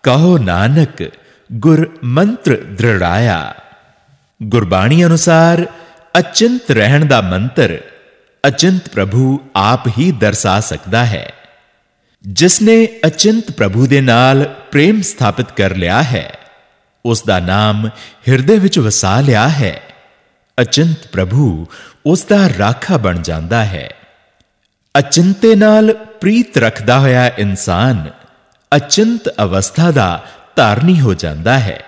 ਕਹੋ ਨਾਨਕ ਗੁਰ ਮੰਤਰ ਦ੍ਰਿੜਾਇਆ। ਗੁਰਬਾਣੀ ਅਨੁਸਾਰ ਅਚਿੰਤ ਰਹਿਣ ਦਾ ਮੰਤਰ ਅਚਿੰਤ ਪ੍ਰਭੂ ਆਪ ਹੀ ਦਰਸਾ ਸਕਦਾ ਹੈ। ਜਿਸ ਨੇ ਅਚਿੰਤ ਪ੍ਰਭੂ ਦੇ ਨਾਲ ਪ੍ਰੇਮ ਸਥਾਪਿਤ ਕਰ ਲਿਆ ਹੈ, ਉਸ ਦਾ ਨਾਮ ਹਿਰਦੇ ਵਿੱਚ ਵਸਾ ਲਿਆ ਹੈ, ਅਚਿੰਤ ਪ੍ਰਭੂ ਉਸ ਦਾ ਰਾਖਾ ਬਣ ਜਾਂਦਾ ਹੈ। ਅਚਿੰਤੇ ਨਾਲ ਪ੍ਰੀਤ ਰੱਖਦਾ ਹੋਇਆ ਇਨਸਾਨ ਅਚਿੰਤ ਅਵਸਥਾ ਦਾ ਧਾਰਨੀ ਹੋ ਜਾਂਦਾ ਹੈ।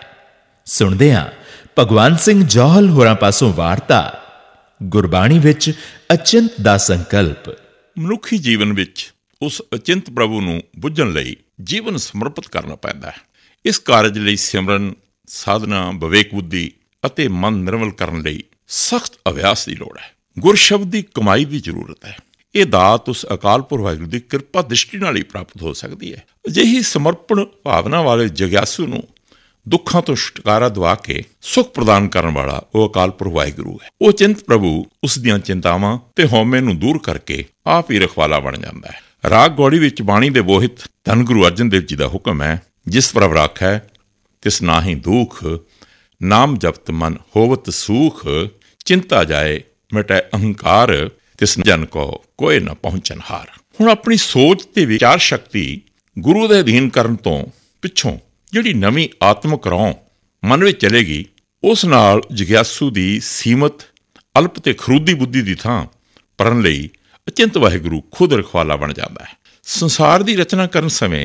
ਸੁਣਦੇ ਹਾਂ ਭਗਵਾਨ ਸਿੰਘ ਜੌਹਲ ਹੋਰਾਂ ਪਾਸੋਂ ਵਾਰਤਾ, ਗੁਰਬਾਣੀ ਵਿੱਚ ਅਚਿੰਤ ਦਾ ਸੰਕਲਪ। ਮਨੁੱਖੀ ਜੀਵਨ ਵਿੱਚ ਉਸ ਅਚਿੰਤ ਪ੍ਰਭੂ ਨੂੰ ਬੁੱਝਣ ਲਈ ਜੀਵਨ ਸਮਰਪਿਤ ਕਰਨਾ ਪੈਂਦਾ ਹੈ। ਇਸ ਕਾਰਜ ਲਈ ਸਿਮਰਨ, ਸਾਧਨਾ, ਵਿਵੇਕ ਬੁੱਧੀ ਅਤੇ ਮਨ ਨਿਰਮਲ ਕਰਨ ਲਈ ਸਖਤ ਅਭਿਆਸ ਦੀ ਲੋੜ ਹੈ। ਗੁਰ ਸ਼ਬਦ ਦੀ ਕਮਾਈ ਦੀ ਜ਼ਰੂਰਤ ਹੈ। ਇਹ ਦਾਤ ਉਸ ਅਕਾਲ ਪੁਰਖ ਵਾਹਿਗੁਰੂ ਦੀ ਕਿਰਪਾ ਦ੍ਰਿਸ਼ਟੀ ਨਾਲ ਹੀ ਪ੍ਰਾਪਤ ਹੋ ਸਕਦੀ ਹੈ। ਅਜਿਹੀ ਸਮਰਪਣ ਭਾਵਨਾ ਵਾਲੇ ਜਗਿਆਸੂ ਨੂੰ ਦੁੱਖਾਂ ਤੋਂ ਛੁਟਕਾਰਾ ਦਵਾ ਕੇ ਸੁਖ ਪ੍ਰਦਾਨ ਕਰਨ ਵਾਲਾ ਉਹ ਅਕਾਲ ਪੁਰਖ ਵਾਹਿਗੁਰੂ ਹੈ। ਉਹ ਚਿੰਤ ਪ੍ਰਭੂ ਉਸ ਦੀਆਂ ਚਿੰਤਾਵਾਂ ਤੇ ਹਉਮੈ ਨੂੰ ਦੂਰ ਕਰਕੇ ਆਪ ਹੀ ਰਖਵਾਲਾ ਬਣ ਜਾਂਦਾ ਹੈ। ਰਾਗ ਗੌੜੀ ਵਿੱਚ ਬਾਣੀ ਦੇ ਬੋਹਿਤ ਧੰਨ ਗੁਰੂ ਅਰਜਨ ਦੇਵ ਜੀ ਦਾ ਹੁਕਮ ਹੈ, ਜਿਸ ਪ੍ਰਭ ਰਾਖੈ ਤਿਸ ਨਾਹੀ ਦੁਖ, ਨਾਮ ਜਪਤ ਮਨ ਹੋਵਤ ਸੂਖ, ਚਿੰਤਾ ਜਾਏ ਮਿਟੈ ਅਹੰਕਾਰ, ਤਿਸ ਜਨ ਕੋ ਕੋਇ ਨਾ ਪਹੁੰਚਨ ਹਾਰ। ਹੁਣ ਆਪਣੀ ਸੋਚ ਤੇ ਵਿਚਾਰ ਸ਼ਕਤੀ ਗੁਰੂ ਦੇ ਅਧੀਨ ਕਰਨ ਤੋਂ ਪਿੱਛੋਂ ਜਿਹੜੀ ਨਵੀਂ ਆਤਮਿਕ ਰੌਂ ਮਨ ਵਿੱਚ ਚਲੇਗੀ, ਉਸ ਨਾਲ ਜਗਿਆਸੂ ਦੀ ਸੀਮਤ, ਅਲਪ ਤੇ ਖਰੂਦੀ ਬੁੱਧੀ ਦੀ ਥਾਂ ਭਰਨ ਲਈ ਅਚਿੰਤ ਵਾਹਿਗੁਰੂ ਖੁਦ ਰਖਵਾਲਾ ਬਣ ਜਾਂਦਾ ਹੈ। ਸੰਸਾਰ ਦੀ ਰਚਨਾ ਕਰਨ ਸਮੇਂ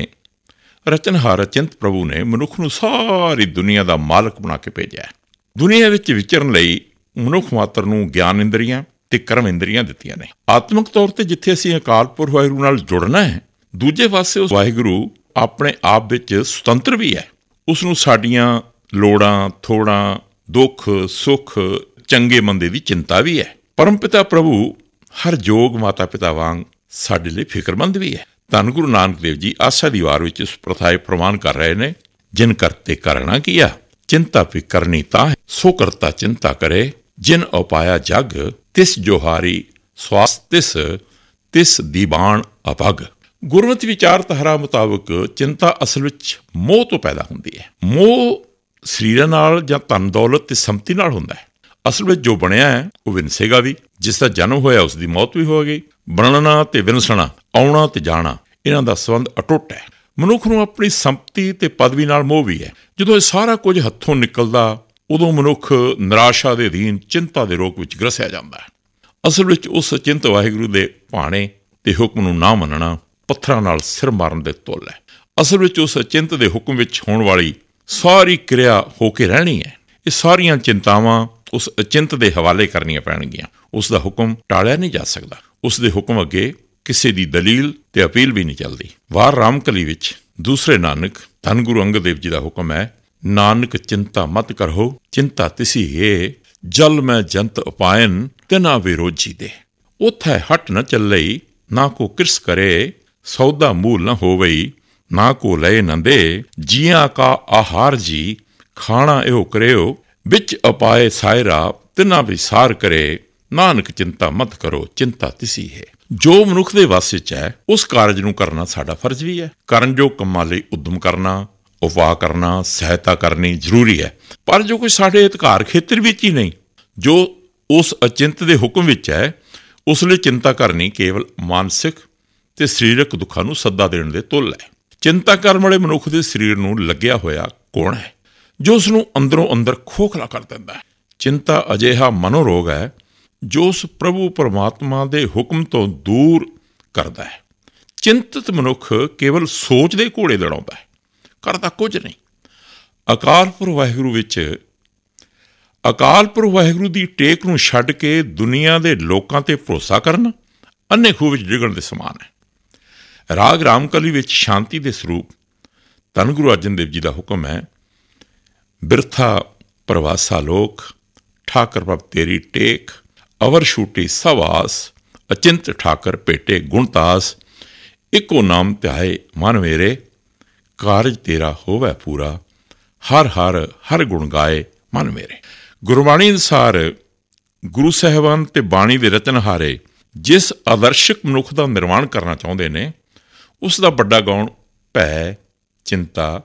ਰਚਨਹਾਰ ਅਚਿੰਤ ਪ੍ਰਭੂ ਨੇ ਮਨੁੱਖ ਨੂੰ ਸਾਰੀ ਦੁਨੀਆ ਦਾ ਮਾਲਕ ਬਣਾ ਕੇ ਭੇਜਿਆ। ਦੁਨੀਆ ਵਿੱਚ ਵਿਚਰਨ ਲਈ ਮਨੁੱਖ ਮਾਤਰ ਨੂੰ ਗਿਆਨ ਇੰਦਰੀਆਂ ਤੇ ਕਰਮ ਇੰਦਰੀਆਂ ਦਿੱਤੀਆਂ ਨੇ। ਆਤਮਿਕ ਤੌਰ ਤੇ ਜਿੱਥੇ ਅਸੀਂ ਅਕਾਲ ਪੁਰਖ ਵਾਹਿਗੁਰੂ ਨਾਲ ਜੁੜਨਾ ਹੈ, ਦੂਜੇ ਪਾਸੇ ਉਸ ਵਾਹਿਗੁਰੂ ਆਪਣੇ ਆਪ ਵਿੱਚ ਸੁਤੰਤਰ ਵੀ ਹੈ। ਉਸ ਨੂੰ ਸਾਡੀਆਂ ਲੋੜਾਂ, ਥੋੜਾਂ, ਦੁੱਖ, ਸੁੱਖ, ਚੰਗੇ ਮੰਦੇ ਦੀ ਚਿੰਤਾ ਵੀ ਹੈ। ਪਰਮ ਪਿਤਾ ਪ੍ਰਭੂ ਹਰ ਜੋਗ ਮਾਤਾ ਪਿਤਾ ਵਾਂਗ ਸਾਡੇ ਲਈ ਫਿਕਰਮੰਦ ਵੀ ਹੈ। ਧੰਨ ਗੁਰੂ ਨਾਨਕ ਦੇਵ ਜੀ ਆਸਾ ਦੀ ਵਾਰ ਵਿੱਚ ਇਸ ਪ੍ਰਥਾਏ ਪ੍ਰਮਾਣ ਕਰ ਰਹੇ ਨੇ, ਜਿਨ ਕਰਤੇ ਕਰਣਾ ਕੀਆ, ਚਿੰਤਾ ਵੀ ਕਰਨੀ ਤਾਂ ਹੈ, ਸੋ ਕਰਤਾ ਚਿੰਤਾ ਕਰੇ, ਜਿਨ ਉਪਾਇਆ ਜਗ, ਤਿਸ ਜੋਹਾਰੀ ਸਵਾਸ ਤਿਸ, ਤਿਸ ਦੀਬਾਨ ਅਭਗ। ਗੁਰਮਤਿ ਵਿਚਾਰਧਾਰਾ ਮੁਤਾਬਕ ਚਿੰਤਾ ਅਸਲ ਵਿੱਚ ਮੋਹ ਤੋਂ ਪੈਦਾ ਹੁੰਦੀ ਹੈ। ਮੋਹ ਸਰੀਰਾਂ ਨਾਲ ਜਾਂ ਧਨ ਦੌਲਤ ਤੇ ਸੰਪਤੀ ਨਾਲ ਹੁੰਦਾ ਹੈ। ਅਸਲ ਵਿੱਚ ਜੋ ਬਣਿਆ ਹੈ ਉਹ ਵਿਨਸੇਗਾ ਵੀ। ਜਿਸ ਦਾ ਜਨਮ ਹੋਇਆ ਉਸ ਦੀ ਮੌਤ ਵੀ ਹੋਵੇਗੀ। ਬਣਨਾ ਤੇ ਵਿਨਸਣਾ, ਆਉਣਾ ਤੇ ਜਾਣਾ, ਇਹਨਾਂ ਦਾ ਸੰਬੰਧ ਅਟੁੱਟ ਹੈ। ਮਨੁੱਖ ਨੂੰ ਆਪਣੀ ਸੰਪਤੀ ਤੇ ਪਦਵੀ ਨਾਲ ਮੋਹ ਵੀ ਹੈ। ਜਦੋਂ ਇਹ ਸਾਰਾ ਕੁਝ ਹੱਥੋਂ ਨਿਕਲਦਾ, ਉਦੋਂ ਮਨੁੱਖ ਨਿਰਾਸ਼ਾ ਦੇ ਅਧੀਨ ਚਿੰਤਾ ਦੇ ਰੋਗ ਵਿੱਚ ਗ੍ਰਸਿਆ ਜਾਂਦਾ ਹੈ। ਅਸਲ ਵਿੱਚ ਉਸ ਚਿੰਤ ਵਾਹਿਗੁਰੂ ਦੇ ਭਾਣੇ ਤੇ ਹੁਕਮ ਨੂੰ ਨਾ ਮੰਨਣਾ ਪੱਥਰਾਂ ਨਾਲ ਸਿਰ ਮਾਰਨ ਦੇ ਤੁੱਲ ਹੈ। ਅਸਲ ਵਿੱਚ ਉਸ ਚਿੰਤ ਦੇ ਹੁਕਮ ਵਿੱਚ ਹੋਣ ਵਾਲੀ ਸਾਰੀ ਕਿਰਿਆ ਹੋ ਕੇ ਰਹਿਣੀ ਹੈ। ਇਹ ਸਾਰੀਆਂ ਚਿੰਤਾਵਾਂ ਉਸ ਅਚਿੰਤ ਦੇ ਹਵਾਲੇ ਕਰਨੀਆਂ ਪੈਣਗੀਆਂ। ਉਸ ਦਾ ਹੁਕਮ ਟਾਲਿਆ ਨਹੀਂ ਜਾ ਸਕਦਾ। ਉਸ ਦੇ ਹੁਕਮ ਅੱਗੇ ਕਿਸੇ ਦੀ ਦਲੀਲ ਤੇ ਅਪੀਲ ਵੀ ਨਹੀਂ ਚੱਲਦੀ। ਵਾਰ ਰਾਮਕਲੀ ਵਿੱਚ ਦੂਸਰੇ ਨਾਨਕ ਧੰਨ ਗੁਰੂ ਅੰਗਦ ਦੇਵ ਜੀ ਦਾ ਹੁਕਮ ਹੈ, ਨਾਨਕ ਚਿੰਤਾ ਮਤ ਕਰੋ, ਚਿੰਤਾ ਤਿਸੀ ਹੈ, ਜਲ ਮੈਂ ਜੰਤ ਉਪਾਇਨ ਤਿਨਾ ਵਿਰੋਜੀ ਦੇ। ਉਥੈ ਹਟ ਨ ਚੱਲਈ, ਨਾ ਕੋ ਕਿਰਸ ਕਰੇ, ਸੌਦਾ ਮੂਲ ਨ ਹੋਵਈ, ਨਾ ਕੋ ਲਏ ਨ ਦੇ, ਜੀਆਂ ਕਾ ਆਹਾਰ ਜੀ, ਖਾਣਾ ਇਹੋ ਕਰਿਓ, ਵਿੱਚ ਉਪਾਏ ਸਾਇਰਾ ਤਿਨਾ ਵਿਸਾਰ ਕਰੇ, ਨਾਨਕ ਚਿੰਤਾ ਮਤ ਕਰੋ, ਚਿੰਤਾ ਤਿਸੀ ਹੈ। ਜੋ ਮਨੁੱਖ ਦੇ ਵੱਸ ਵਿੱਚ ਹੈ, ਉਸ ਕਾਰਜ ਨੂੰ ਕਰਨਾ ਸਾਡਾ ਫਰਜ਼ ਵੀ ਹੈ। ਕਰਨਯੋਗ ਕੰਮਾਂ ਲਈ ਉਦਮ ਕਰਨਾ, ਉਪਾਅ ਕਰਨਾ, ਸਹਾਇਤਾ ਕਰਨੀ ਜ਼ਰੂਰੀ ਹੈ। ਪਰ ਜੋ ਕੋਈ ਸਾਡੇ ਅਧਿਕਾਰ ਖੇਤਰ ਵਿੱਚ ਹੀ ਨਹੀਂ, ਜੋ ਉਸ ਅਚਿੰਤ ਦੇ ਹੁਕਮ ਵਿੱਚ ਹੈ, ਉਸ ਲਈ ਚਿੰਤਾ ਕਰਨੀ ਕੇਵਲ ਮਾਨਸਿਕ ਤੇ ਸਰੀਰਕ ਦੁੱਖਾਂ ਨੂੰ ਸੱਦਾ ਦੇਣ ਦੇ ਤੁੱਲ ਹੈ। ਚਿੰਤਾ ਕਰਨ ਵਾਲੇ ਮਨੁੱਖ ਦੇ ਸਰੀਰ ਨੂੰ ਲੱਗਿਆ ਹੋਇਆ ਕੋਣ ਹੈ, ਜੋ ਉਸ ਨੂੰ ਅੰਦਰੋਂ ਅੰਦਰ ਖੋਖਲਾ ਕਰ ਦਿੰਦਾ ਹੈ। ਚਿੰਤਾ ਅਜਿਹਾ ਮਨੋਰੋਗ ਹੈ ਜੋ ਉਸ ਪ੍ਰਭੂ ਪਰਮਾਤਮਾ ਦੇ ਹੁਕਮ ਤੋਂ ਦੂਰ ਕਰਦਾ ਹੈ। ਚਿੰਤਤ ਮਨੁੱਖ ਕੇਵਲ ਸੋਚ ਦੇ ਘੋੜੇ ਦੜਾਉਂਦਾ ਹੈ, ਕਰਦਾ ਕੁਝ ਨਹੀਂ। ਅਕਾਲ ਪੁਰਖ ਵਾਹਿਗੁਰੂ ਵਿੱਚ ਅਕਾਲ ਪੁਰਖ ਵਾਹਿਗੁਰੂ ਦੀ ਟੇਕ ਨੂੰ ਛੱਡ ਕੇ ਦੁਨੀਆ ਦੇ ਲੋਕਾਂ ਤੇ ਭਰੋਸਾ ਕਰਨਾ ਅੰਨੇ ਖੂਹ ਵਿੱਚ ਡਿੱਗਣ ਦੇ ਸਮਾਨ ਹੈ। ਰਾਗ ਰਾਮਕਲੀ ਵਿੱਚ ਸ਼ਾਂਤੀ ਦੇ ਸਰੂਪ ਧੰਨ ਗੁਰੂ ਅਰਜਨ ਦੇਵ ਜੀ ਦਾ ਹੁਕਮ ਹੈ, ਬਿਰਥਾ ਪ੍ਰਵਾਸਾ ਲੋਕ, ਠਾਕਰ ਪ੍ਰਭ ਤੇਰੀ ਟੇਕ, ਅਵਰ ਛੂਟੀ ਸਭ ਆਸ, ਅਚਿੰਤ ਠਾਕਰ ਭੇਟੇ ਗੁਣਤਾਸ, ਇੱਕੋ ਨਾਮ ਧਿਆਏ ਮਨ ਮੇਰੇ, ਕਾਰਜ ਤੇਰਾ ਹੋਵੇ ਪੂਰਾ, ਹਰ ਹਰ ਹਰ ਗੁਣ ਗਾਏ ਮਨ ਮੇਰੇ। ਗੁਰਬਾਣੀ ਅਨੁਸਾਰ ਗੁਰੂ ਸਾਹਿਬਾਨ ਤੇ ਬਾਣੀ ਦੇ ਰਚਨਹਾਰੇ ਜਿਸ ਆਦਰਸ਼ਕ ਮਨੁੱਖ ਦਾ ਨਿਰਮਾਣ ਕਰਨਾ ਚਾਹੁੰਦੇ ਨੇ, ਉਸ ਦਾ ਵੱਡਾ ਗੌਣ ਭੈ, ਚਿੰਤਾ